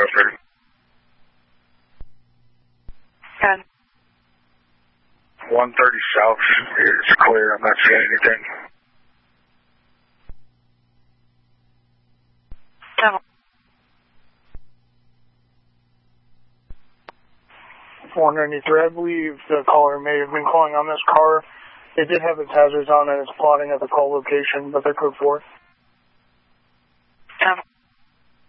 Okay. 10. 130 south is clear. I'm not seeing anything. 7. I believe the caller may have been calling on this car. It did have its hazards on and it's plotting at the call location, but they're code 4. 7.